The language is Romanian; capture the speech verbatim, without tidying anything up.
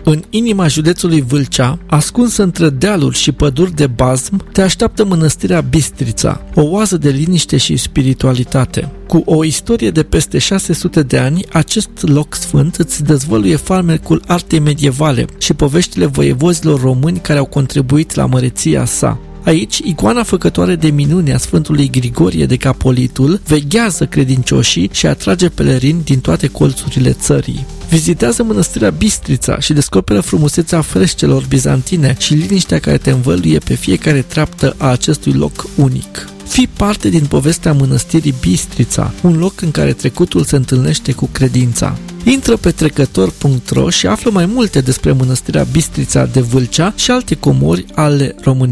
În inima județului Vâlcea, ascunsă între dealuri și păduri de bazm, te așteaptă mănăstirea Bistrița, o oază de liniște și spiritualitate. Cu o istorie de peste șase sute de ani, acest loc sfânt îți dezvăluie farmecul artei medievale și poveștile voievozilor români care au contribuit la măreția sa. Aici, icoana făcătoare de minuni a Sfântului Grigorie de Capolitul veghează credincioșii și atrage pelerini din toate colțurile țării. Vizitează mănăstirea Bistrița și descoperă frumusețea frescelor bizantine și liniștea care te învăluie pe fiecare treaptă a acestui loc unic. Fii parte din povestea mănăstirii Bistrița, un loc în care trecutul se întâlnește cu credința. Intră pe trecător punct ro și află mai multe despre mănăstirea Bistrița de Vâlcea și alte comori ale României.